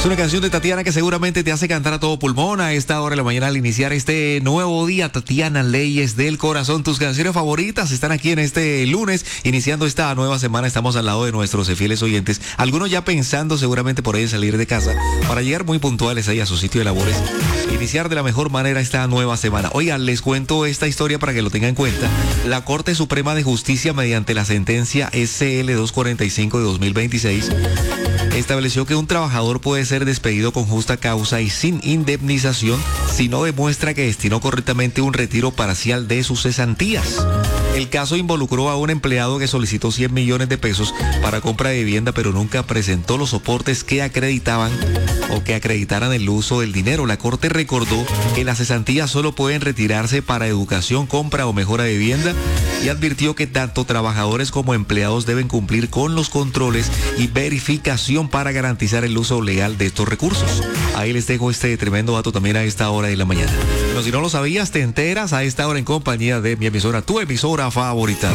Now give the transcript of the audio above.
una canción de Tatiana que seguramente te hace cantar a todo pulmón a esta hora de la mañana al iniciar este nuevo día. Tatiana, Leyes del Corazón. Tus canciones favoritas están aquí en este lunes, iniciando esta nueva semana. Estamos al lado de nuestros fieles oyentes. Algunos ya pensando seguramente por ahí en salir de casa para llegar muy puntuales ahí a su sitio de labores. Iniciar de la mejor manera esta nueva semana. Oigan, les cuento esta historia para que lo tengan en cuenta. La Corte Suprema de Justicia, mediante la sentencia SL 245 de 2026, estableció que un trabajador puede ser despedido con justa causa y sin indemnización si no demuestra que destinó correctamente un retiro parcial de sus cesantías. El caso involucró a un empleado que solicitó 100 millones de pesos para compra de vivienda, pero nunca presentó los soportes que acreditaban o que acreditaran el uso del dinero. La Corte recordó que las cesantías solo pueden retirarse para educación, compra o mejora de vivienda y advirtió que tanto trabajadores como empleados deben cumplir con los controles y verificación para garantizar el uso legal de estos recursos. Ahí les dejo este tremendo dato también a esta hora de la mañana. Pero si no lo sabías, te enteras a esta hora en compañía de mi emisora, tu emisora favorita.